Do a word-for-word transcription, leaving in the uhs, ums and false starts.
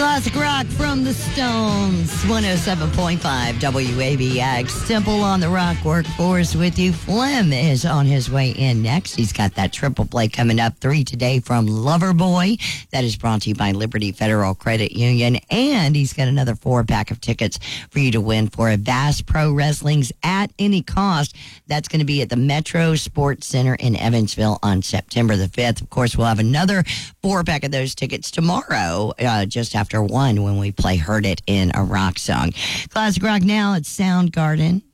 Classic rock from the Stones. one oh seven point five W A B X. Simple on the Rock Workforce with you. Flem is on his way in next. He's got that triple play coming up. Three today from Loverboy. That is brought to you by Liberty Federal Credit Union. And he's got another four pack of tickets for you to win for a Bass Pro Wrestling's At Any Cost. That's going to be at the Metro Sports Center in Evansville on September the fifth. Of course, we'll have another four pack of those tickets tomorrow, uh, just after one when we play Heard It in a Rock Song. Classic rock now, it's Soundgarden.